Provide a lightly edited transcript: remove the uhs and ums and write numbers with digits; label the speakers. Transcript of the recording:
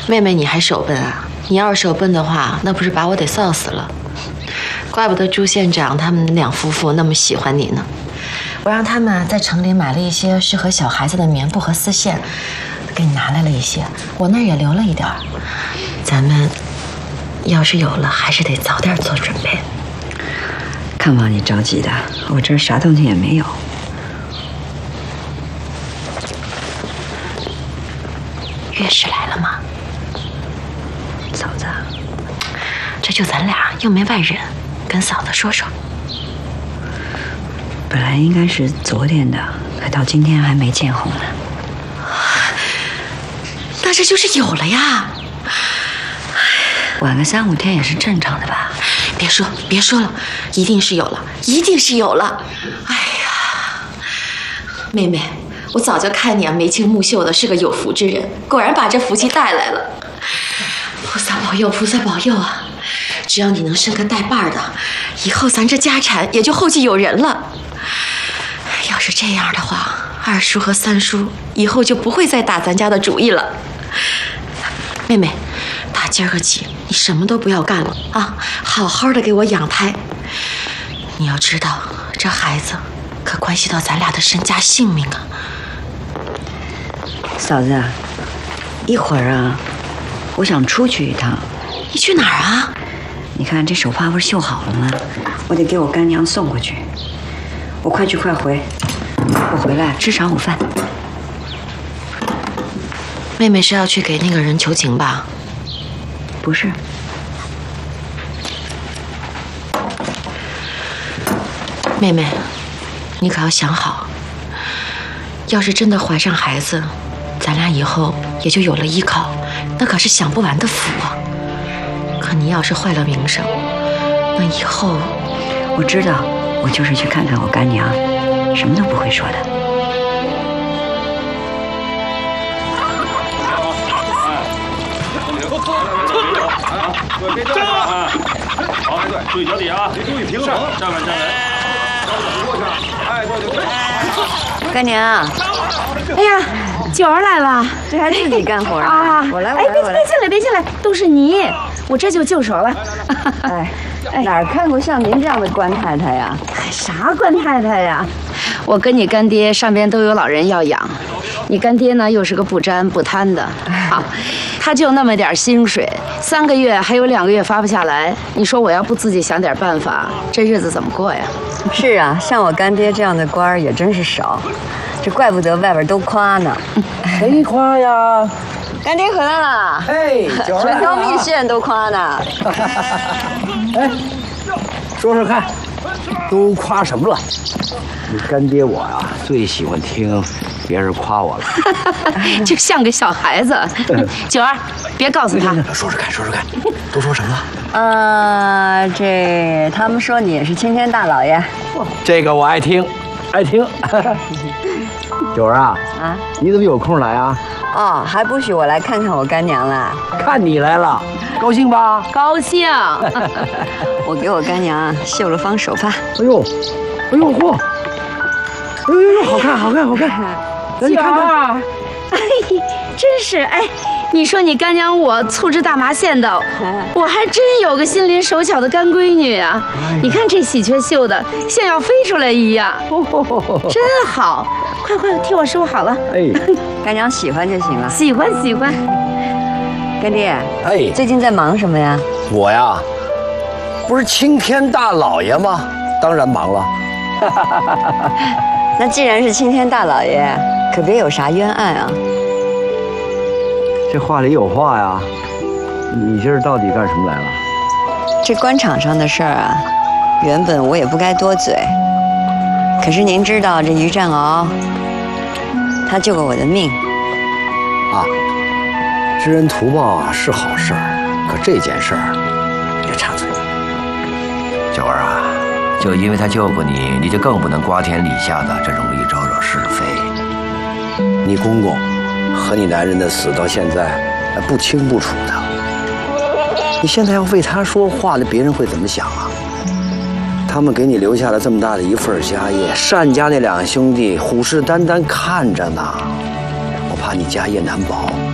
Speaker 1: 妹妹，你还手笨啊？你要是手笨的话，那不是把我得臊死了。怪不得朱县长他们两夫妇那么喜欢你呢。我让他们在城里买了一些适合小孩子的棉布和丝线，给你拿来了一些，我那儿也留了一点儿。咱们要是有了，还是得早点做准备。
Speaker 2: 看往你着急的，我这儿啥东西也没有。
Speaker 1: 岳氏来了吗？
Speaker 2: 嫂子，
Speaker 1: 这就咱俩，又没外人，跟嫂子说说。
Speaker 2: 本来应该是昨天的，可到今天还没见红呢。
Speaker 1: 那这就是有了呀。
Speaker 2: 晚个3、5天也是正常的吧？
Speaker 1: 别说了，一定是有了，一定是有了。哎呀，妹妹，我早就看你啊，眉清目秀的，是个有福之人，果然把这福气带来了。菩萨保佑，菩萨保佑啊！只要你能生个带把的，以后咱这家产也就后继有人了。要是这样的话，2叔和3叔以后就不会再打咱家的主意了。妹妹，打今儿个起，你什么都不要干了啊，好好的给我养胎。你要知道，这孩子可关系到咱俩的身家性命啊。
Speaker 2: 嫂子，一会儿啊，我想出去一趟。
Speaker 1: 你去哪儿啊？
Speaker 2: 你看这手帕不是绣好了吗？我得给我干娘送过去。我快去快回，我回来吃晌午饭。
Speaker 1: 妹妹是要去给那个人求情吧？
Speaker 2: 不是。
Speaker 1: 妹妹，你可要想好，要是真的怀上孩子，咱俩以后也就有了依靠，那可是享不完的福啊。可你要是坏了名声，那以后……
Speaker 2: 我知道，我就是去看看我干娘，什么都不会说的。
Speaker 3: 站啊！好，对，注意脚底啊，注意平衡，站稳。过去，哎，过去。
Speaker 2: 干娘，
Speaker 4: 哎呀，九儿来了，
Speaker 2: 这还自己干活
Speaker 4: 啊！
Speaker 2: 我来，
Speaker 4: 哎，别进来，都是泥，我这就手了。
Speaker 2: 哎，哪儿看过像您这样的官太太呀？
Speaker 4: 啥官太太呀？我跟你干爹上边都有老人要养，你干爹呢又是个不沾不贪的，好，他就那么点薪水，3个月还有2个月发不下来，你说我要不自己想点办法，这日子怎么过呀？
Speaker 2: 是啊，像我干爹这样的官儿也真是少，这怪不得外边都夸呢。
Speaker 5: 谁夸呀？
Speaker 2: 干爹回来了，
Speaker 5: 哎，
Speaker 2: 全条密县都夸呢。
Speaker 5: 哎，说说看，都夸什么了？你干爹我呀，最喜欢听别人夸我了，
Speaker 4: 就像个小孩子。九儿，别告诉他。
Speaker 5: 说说看，都说什么了？
Speaker 2: 这他们说你也是青天大老爷。
Speaker 5: 这个我爱听。九儿啊，你怎么有空来啊？
Speaker 2: 哦，还不许我来看看我干娘了？看
Speaker 5: 你来了，高兴吧？
Speaker 4: 高兴。
Speaker 2: 我给我干娘绣了方手帕。
Speaker 5: 哎呦，嚯！好看！来，你看看。
Speaker 4: 哎，真是哎，你说你干娘我粗制大麻线的，我还真有个心灵手巧的干闺女啊！你看这喜鹊绣的，像要飞出来一样，真好！快替我收好了。
Speaker 5: 哎，
Speaker 2: 干娘喜欢就行了。
Speaker 4: 喜欢。
Speaker 2: 干爹，
Speaker 5: 哎，
Speaker 2: 最近在忙什么呀？
Speaker 5: 我呀，不是青天大老爷吗？当然忙了。
Speaker 2: 那既然是青天大老爷，可别有啥冤案啊！
Speaker 5: 这话里有话呀。你今儿到底干什么来了？
Speaker 2: 这官场上的事儿啊，原本我也不该多嘴。可是您知道这于占鳌，他救过我的命。
Speaker 5: 啊，知恩图报啊是好事儿，可这件事儿别插嘴。
Speaker 6: 九儿啊，就因为他救过你，你就更不能瓜田李下的这容易招惹是非。
Speaker 5: 你公公和你男人的死到现在还不清不楚的，你现在要为他说话，那别人会怎么想啊？他们给你留下了这么大的一份家业，单家那2兄弟虎视眈眈看着呢，我怕你家业难保。